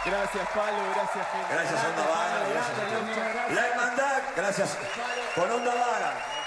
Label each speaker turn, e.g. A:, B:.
A: Gracias, Palo, gracias, gente.
B: Gracias, Onda Vaga. Gracias. La Hermandad, gracias. Con Onda Vaga.